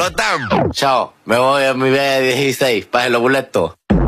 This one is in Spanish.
explotan. Chao, me voy a mi B16, pásenlo boleto.